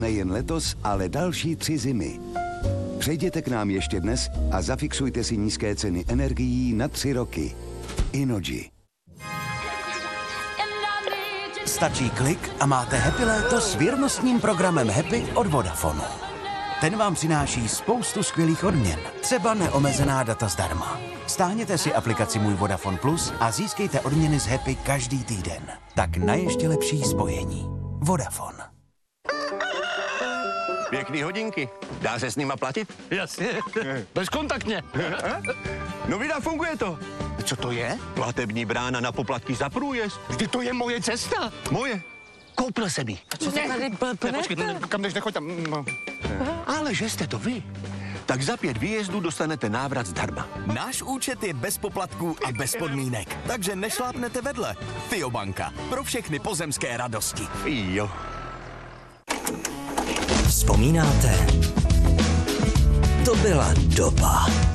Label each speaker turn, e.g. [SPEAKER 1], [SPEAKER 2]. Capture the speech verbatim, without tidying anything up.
[SPEAKER 1] Nejen letos, ale další tři zimy. Přejděte k nám ještě dnes a zafixujte si nízké ceny energií na tři roky. Innogy.
[SPEAKER 2] Stačí klik a máte Happy léto s věrnostním programem Happy od Vodafonu. Ten vám přináší spoustu skvělých odměn, třeba neomezená data zdarma. Stáhněte si aplikaci Můj Vodafone Plus a získejte odměny z Happy každý týden. Tak na ještě lepší spojení. Vodafone.
[SPEAKER 3] Pěkný hodinky. Dá se s nima platit?
[SPEAKER 4] Jasně, bezkontaktně.
[SPEAKER 3] No vida, funguje to.
[SPEAKER 4] Co to je?
[SPEAKER 3] Platební brána na poplatky za průjezd.
[SPEAKER 4] Vždyť to je moje cesta.
[SPEAKER 3] Moje.
[SPEAKER 4] Koupil jsem ji.
[SPEAKER 5] Co se tady
[SPEAKER 4] Ne, počkej, ne, kam jdeš, nechoď tam. No.
[SPEAKER 3] Ale že jste to vy, tak za pět výjezdů dostanete návrat zdarma.
[SPEAKER 6] Náš účet je bez poplatků a bez podmínek, takže nešlápnete vedle. Fiobanka. Pro všechny pozemské radosti.
[SPEAKER 3] Jo.
[SPEAKER 7] Vzpomínáte? To byla doba.